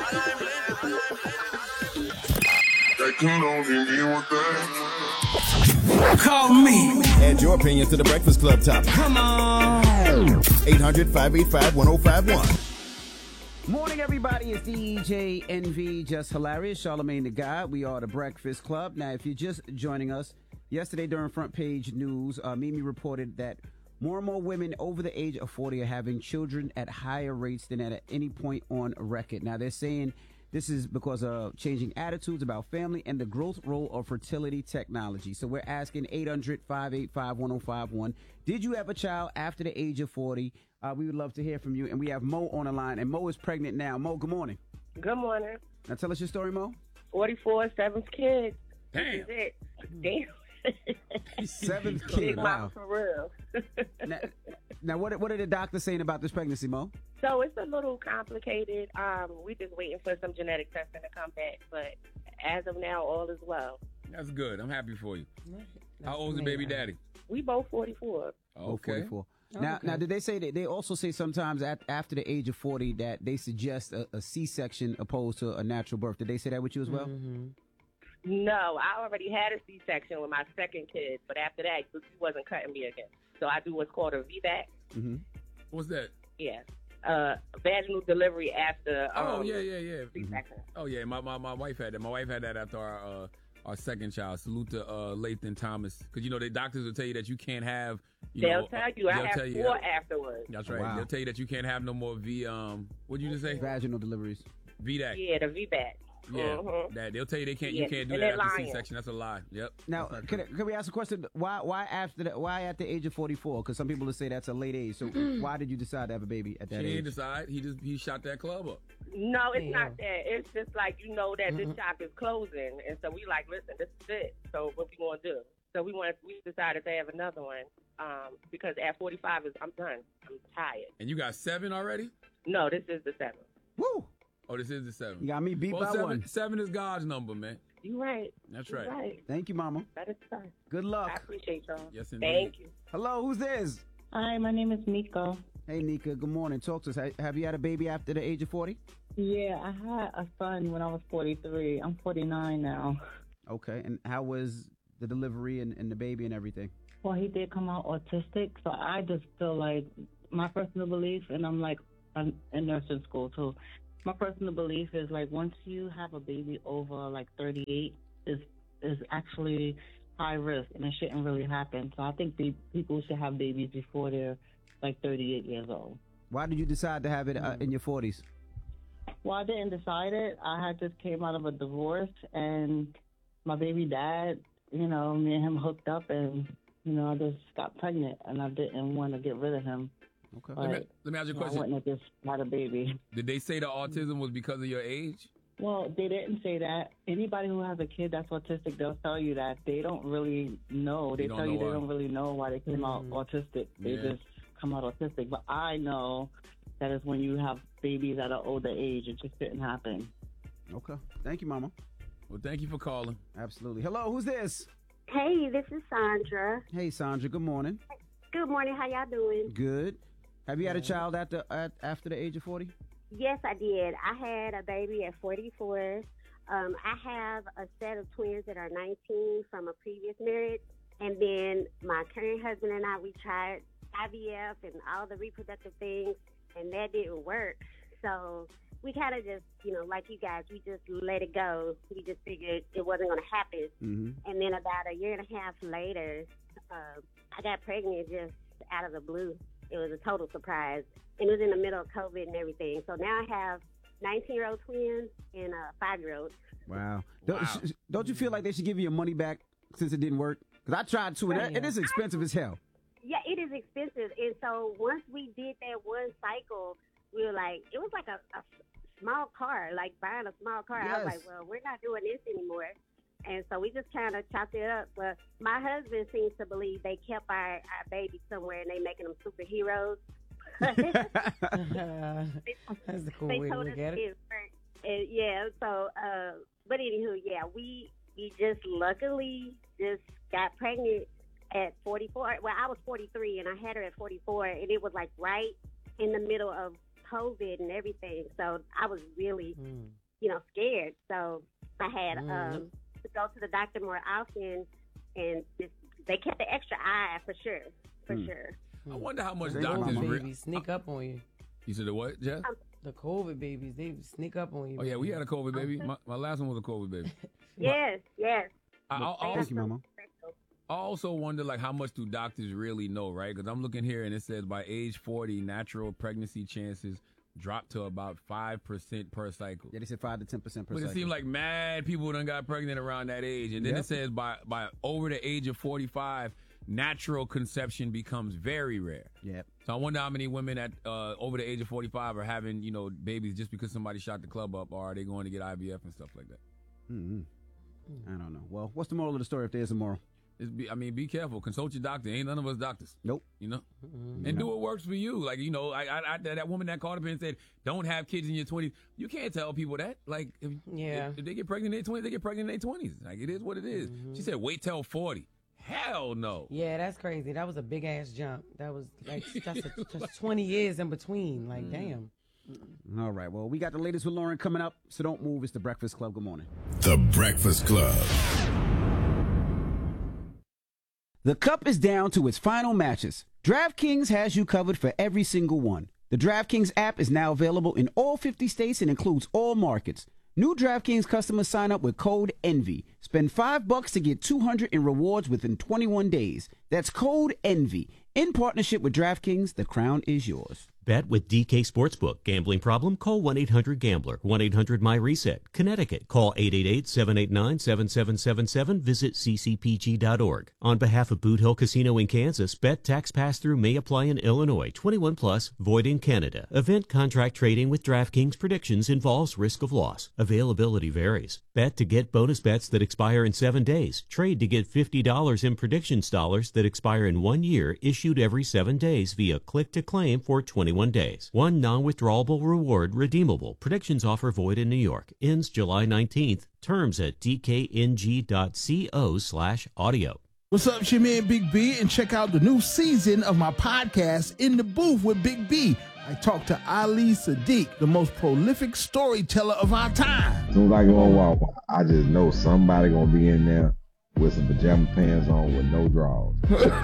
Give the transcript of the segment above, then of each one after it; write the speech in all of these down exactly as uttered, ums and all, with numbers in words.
That can only mean one thing. Call me. Add your opinion to the Breakfast Club topic. Come on. eight hundred, five eight five, one oh five one. Morning, everybody. It's D J N V, Just Hilarious, Charlamagne the God. We are the Breakfast Club. Now, if you're just joining us, yesterday during Front Page News, uh, Mimi reported that more and more women over the age of forty are having children at higher rates than at any point on record. Now, they're saying this is because of changing attitudes about family and the growth role of fertility technology. So we're asking eight hundred, five eight five, one oh five one. Did you have a child after the age of forty? Uh, we would love to hear from you. And we have Mo on the line. And Mo is pregnant now. Mo, good morning. Good morning. Now tell us your story, Mo. forty-four, seventh kid. Damn. This is it. Damn. Seventh Big kid. mama Wow. for real. Now, now what, what are the doctors saying about this pregnancy, Mo? So it's a little complicated. Um, we're just waiting for some genetic testing to come back. But as of now, all is well. That's good. I'm happy for you. How old is the baby daddy? We both forty-four. Oh, Okay. forty-four. Now, now, did they say that they also say sometimes at, after the age of forty that they suggest a, a C-section opposed to a natural birth? Did they say that with you as well? Mm-hmm. No, I already had a C-section with my second kid, but after that, he wasn't cutting me again. So I do what's called a V BAC. Mm-hmm. What's that? Yeah. Uh, vaginal delivery after um, Oh, yeah, yeah, yeah. C-section. Oh, yeah. My, my, my wife had that. My wife had that after our uh, our second child. Salute to uh, Lathan Thomas. Because, you know, the doctors will tell you that you can't have, you They'll know. tell you. I they'll have tell you, four afterwards. That's right. Wow. They'll tell you that you can't have no more V, um, what did you just say? Vaginal deliveries. V DAC. Yeah, the V BAC. Yeah, Mhm. that they'll tell you they can't. Yeah, You can't do and that they're after lying. C-section. That's a lie. Yep. Now, can, I- can we ask a question? Why why after the, why at the age of forty-four? Because some people will say that's a late age. So why did you decide to have a baby at She that didn't age? decide. He just he shot that club up. No, it's not that. It's just like, you know that this shop is closing, and so we like, listen, this is it. So what we gonna do? So we want we decided to have another one um, because at forty-five is I'm done. I'm tired. And you got seven already? No, this is the seventh. Woo! Oh, this is the seven. You got me beat well, by seven, one. seven is God's number, man. You right. That's You right. right. Thank you, Mama. That is fine. Good I luck. appreciate y'all. Yes, indeed. Thank you. Hello, who's this? Hi, my name is Miko. Hey, Nika. Good morning. Talk to us. Ha- Have you had a baby after the age of forty? Yeah, I had a son when I was forty-three. I'm forty-nine now. Okay. And how was the delivery and, and the baby and everything? Well, he did come out autistic, so I just feel like my personal belief, and I'm like, I'm in nursing school too. My personal belief is like once you have a baby over like thirty-eight, is is actually high risk, and it shouldn't really happen. So I think the people should have babies before they're like thirty-eight years old. Why did you decide to have it uh, in your forties? Well, I didn't decide it. I had just came out of a divorce, and my baby dad, you know, me and him hooked up, and, you know, I just got pregnant, and I didn't want to get rid of him. Okay. But Let me, let me ask you a I question. wouldn't have just had a baby. Did they say the autism was because of your age? Well, they didn't say that. Anybody who has a kid that's autistic, they'll tell you that. They don't really know. They don't tell know you why. they don't really know why they came out autistic. They Yeah. just come out autistic. But I know that is when you have babies at an older age. It just didn't happen. Okay. Thank you, Mama. Well, thank you for calling. Absolutely. Hello, who's this? Hey, this is Sandra. Hey, Sandra. Good morning. Good morning. How y'all doing? Good. Have you had a child after at, after the age of forty? Yes, I did. I had a baby at forty-four. Um, I have a set of twins that are nineteen from a previous marriage. And then my current husband and I, we tried I V F and all the reproductive things, and that didn't work. So we kind of just, you know, like you guys, we just let it go. We just figured it wasn't going to happen. Mm-hmm. And then about a year and a half later, uh, I got pregnant just out of the blue. It was a total surprise. And it was in the middle of COVID and everything. So now I have nineteen-year-old twins and a five-year-old. Wow. Don't, Wow. sh- don't you feel like they should give you your money back since it didn't work? Because I tried to, and that- it is expensive as hell. Yeah, it is expensive. And so once we did that one cycle, we were like, it was like a, a small car, like buying a small car. I was Yes. like, well, we're not doing this anymore. And so we just kind of chopped it up. But my husband seems to believe they kept our, our baby somewhere and they making them superheroes. That's a cool they way to told look us at it. it worked. And yeah, so, uh, but anywho, yeah, we, we just luckily just got pregnant at forty-four. Well, I was forty-three and I had her at forty-four, and it was like right in the middle of COVID and everything. So I was really, Mm. you know, scared. So I had Mm. um, to go to the doctor more often, and just, they kept the extra eye for sure, for Mm. sure. I wonder how much The doctors. COVID Re- babies sneak up on you. you said the what, Jeff? The COVID babies, they sneak up on you. Oh yeah, we had a COVID baby. My, my last one was a COVID baby. Yes, yes. I, I, They I, Thank you, Mama. I also wonder, like, how much do doctors really know, right? Because I'm looking here and it says by age forty, natural pregnancy chances drop to about five percent per cycle. Yeah, they said five to ten percent per But it cycle. seemed like mad people done got pregnant around that age. And then Yep. it says by, by over the age of forty-five, natural conception becomes very rare. Yeah. So I wonder how many women at uh, over the age of forty-five are having, you know, babies just because somebody shot the club up, or are they going to get I V F and stuff like that? Mm-hmm. I don't know. Well, what's the moral of the story if there's a moral? It's be, I mean, be careful. Consult your doctor. Ain't none of us doctors. Nope. You know? And do what works for you. Like, you know, I, I, I that woman that called up and said, don't have kids in your twenties. You can't tell people that. Like, if, Yeah. if, if they get pregnant in their twenties, they get pregnant in their twenties. Like, it is what it is. She said, wait till forty. Hell no. Yeah, that's crazy. That was a big ass jump. That was like that's, a, that's twenty years in between. Like, damn. All right. Well, we got the latest with Lauren coming up, so don't move. It's the Breakfast Club. Good morning. The Breakfast Club. The cup is down to its final matches. DraftKings has you covered for every single one. The DraftKings app is now available in all fifty states and includes all markets. New DraftKings customers sign up with code ENVY. Spend five bucks to get two hundred in rewards within twenty-one days. That's code ENVY. In partnership with DraftKings, the crown is yours. Bet with D K Sportsbook. Gambling problem? Call one eight hundred gambler. one eight hundred my reset. Connecticut. Call eight eight eight, seven eight nine, seven seven seven seven. Visit c c p g dot org. On behalf of Boot Hill Casino in Kansas, bet tax pass-through may apply in Illinois. twenty-one plus, void in Canada. Event contract trading with DraftKings predictions involves risk of loss. Availability varies. Bet to get bonus bets that expire in seven days. Trade to get fifty dollars in predictions dollars that expire in one year, issued every seven days via click-to-claim for twenty-one days. One non-withdrawable reward redeemable. Predictions offer void in New York. Ends July nineteenth. Terms at d k n g dot co slash audio. What's up, it's your man Big B, and check out the new season of my podcast, In the Booth with Big B. I talked to Ali Sadiq, the most prolific storyteller of our time. As soon as I go on walk, I just know somebody gonna be in there with some pajama pants on with no drawers.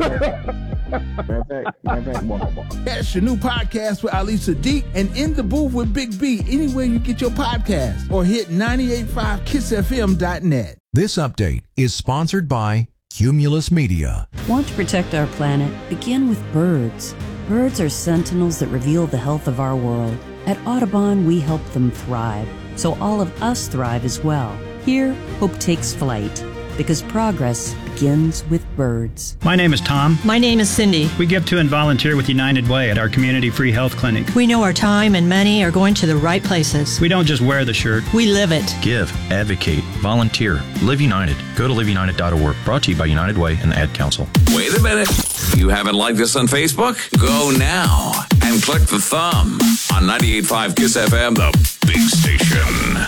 matter of fact, matter of fact, walk, walk. That's your new podcast with Ali Sadiq and In the Booth with Big B, anywhere you get your podcast, or hit nine eight five kiss f m dot net. This update is sponsored by Cumulus Media. Want to protect our planet? Begin with birds. Birds are sentinels that reveal the health of our world. At Audubon, we help them thrive, so all of us thrive as well. Here, hope takes flight, because progress begins with birds. My name is Tom. My name is Cindy. We give to and volunteer with United Way at our community free health clinic. We know our time and money are going to the right places. We don't just wear the shirt. We live it. Give, advocate, volunteer, live United. Go to live united dot org. Brought to you by United Way and the Ad Council. Wait a minute. You haven't liked us on Facebook? Go now and click the thumb on ninety-eight point five Kiss F M, the big station.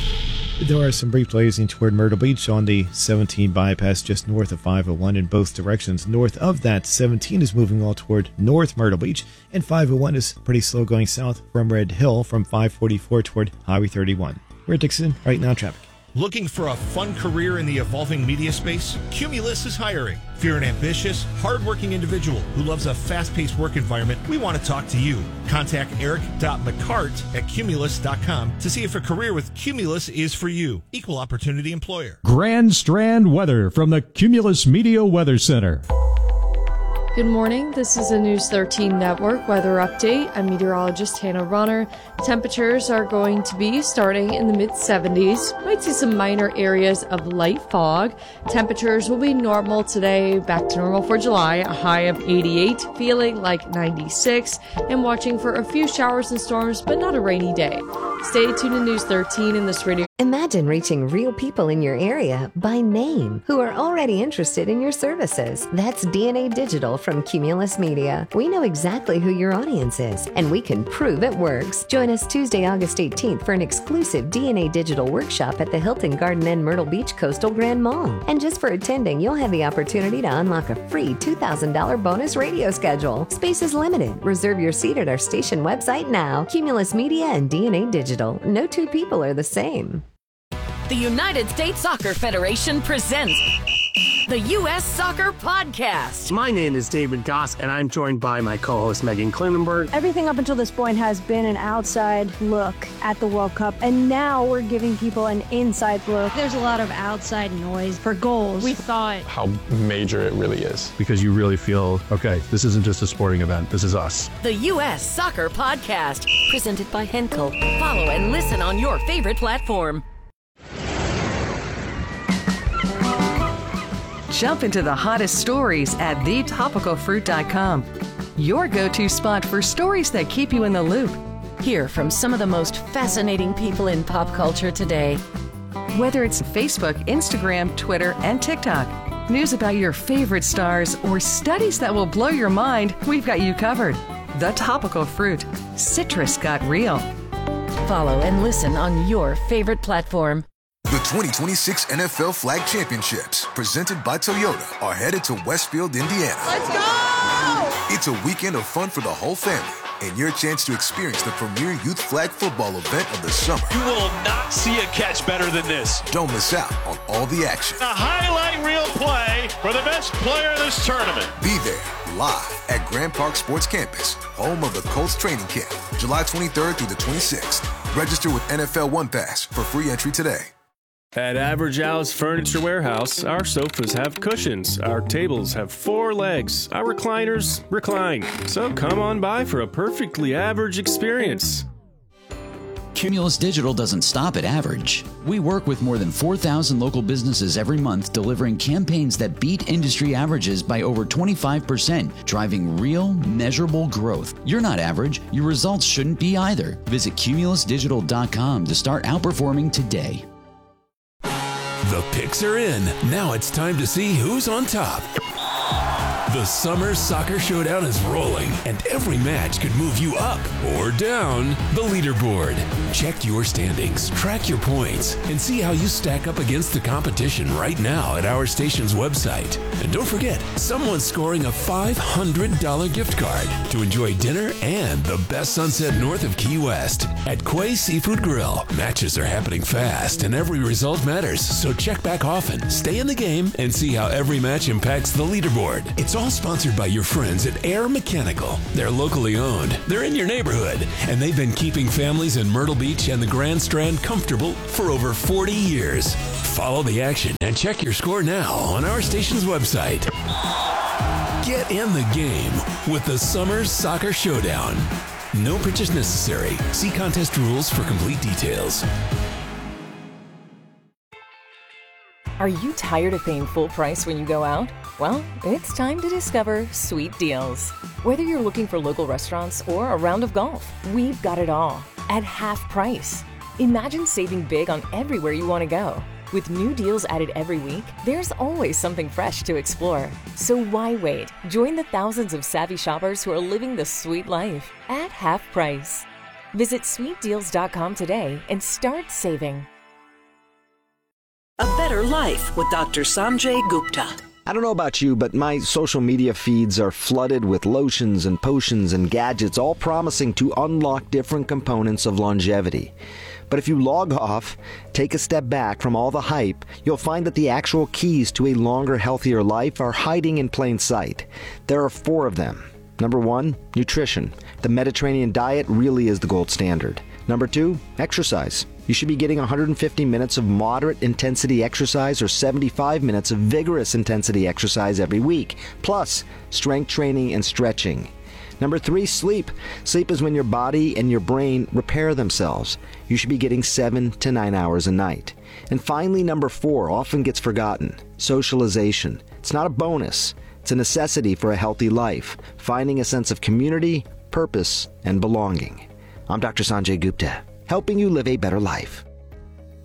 There are some brief delays toward Myrtle Beach on the seventeen bypass just north of five oh one in both directions. North of that, seventeen is moving all toward North Myrtle Beach, and five oh one is pretty slow going south from Red Hill from five forty-four toward Highway thirty-one. We're Dixon, right now traffic. Looking for a fun career in the evolving media space? Cumulus is hiring. If you're an ambitious, hardworking individual who loves a fast-paced work environment, we want to talk to you. Contact eric dot mccart at cumulus dot com to see if a career with Cumulus is for you. Equal opportunity employer. Grand Strand weather from the Cumulus Media Weather Center. Good morning. This is a News thirteen Network weather update. I'm meteorologist Hannah Runner. Temperatures are going to be starting in the mid seventies. Might see some minor areas of light fog. Temperatures will be normal today, back to normal for July, a high of eighty-eight, feeling like ninety-six, and watching for a few showers and storms, but not a rainy day. Stay tuned to News thirteen in this radio Imagine reaching real people in your area by name who are already interested in your services. That's D N A Digital from Cumulus Media. We know exactly who your audience is, and we can prove it works. Join us Tuesday, August eighteenth for an exclusive D N A Digital workshop at the Hilton Garden Inn Myrtle Beach Coastal Grand Mall. And just for attending, you'll have the opportunity to unlock a free two thousand dollars bonus radio schedule. Space is limited. Reserve your seat at our station website now. Cumulus Media and D N A Digital. No two people are the same. The United States Soccer Federation presents the U S Soccer Podcast. My name is David Goss, and I'm joined by my co-host Megan Klinenberg. Everything up until this point has been an outside look at the World Cup, and now we're giving people an inside look. There's a lot of outside noise for goals. We thought how major it really is. Because you really feel, okay, this isn't just a sporting event, this is us. The U S Soccer Podcast, presented by Henkel. Follow and listen on your favorite platform. Jump into the hottest stories at the topical fruit dot com. Your go-to spot for stories that keep you in the loop. Hear from some of the most fascinating people in pop culture today. Whether it's Facebook, Instagram, Twitter, and TikTok, news about your favorite stars, or studies that will blow your mind, we've got you covered. The Topical Fruit. Citrus got real. Follow and listen on your favorite platform. The twenty twenty-six N F L Flag Championships, presented by Toyota, are headed to Westfield, Indiana. Let's go! It's a weekend of fun for the whole family, and your chance to experience the premier youth flag football event of the summer. You will not see a catch better than this. Don't miss out on all the action. A highlight reel play for the best player in this tournament. Be there, live at Grand Park Sports Campus, home of the Colts training camp, July twenty-third through the twenty-sixth. Register with N F L One Pass for free entry today. At Average Al's Furniture Warehouse, our sofas have cushions, our tables have four legs, our recliners recline. So come on by for a perfectly average experience. Cumulus Digital doesn't stop at average. We work with more than four thousand local businesses every month, delivering campaigns that beat industry averages by over twenty-five percent, driving real, measurable growth. You're not average. Your results shouldn't be either. Visit cumulus digital dot com to start outperforming today. The picks are in. Now it's time to see who's on top. The Summer Soccer Showdown is rolling, and every match could move you up or down the leaderboard. Check your standings, track your points, and see how you stack up against the competition right now at our station's website. And don't forget, someone's scoring a five hundred dollars gift card to enjoy dinner and the best sunset north of Key West at Quay Seafood Grill. Matches are happening fast, and every result matters, so check back often, stay in the game, and see how every match impacts the leaderboard. It's all sponsored by your friends at Air Mechanical. They're locally owned, they're in your neighborhood, and they've been keeping families in Myrtle Beach and the Grand Strand comfortable for over forty years. Follow the action and check your score now on our station's website. Get in the game with the Summer Soccer Showdown. No purchase necessary. See contest rules for complete details. Are you tired of paying full price when you go out? Well, it's time to discover Sweet Deals. Whether you're looking for local restaurants or a round of golf, we've got it all at half price. Imagine saving big on everywhere you want to go. With new deals added every week, there's always something fresh to explore. So why wait? Join the thousands of savvy shoppers who are living the sweet life at half price. Visit sweet deals dot com today and start saving. A Better Life with Doctor Sanjay Gupta. I don't know about you, but my social media feeds are flooded with lotions and potions and gadgets, all promising to unlock different components of longevity. But if you log off, take a step back from all the hype, you'll find that the actual keys to a longer, healthier life are hiding in plain sight. There are four of them. Number one, nutrition. The Mediterranean diet really is the gold standard. Number two, exercise. You should be getting one hundred fifty minutes of moderate intensity exercise or seventy-five minutes of vigorous intensity exercise every week, plus strength training and stretching. Number three, sleep. Sleep is when your body and your brain repair themselves. You should be getting seven to nine hours a night. And finally, number four, often gets forgotten, socialization. It's not a bonus. It's a necessity for a healthy life, finding a sense of community, purpose, and belonging. I'm Doctor Sanjay Gupta, helping you live a better life.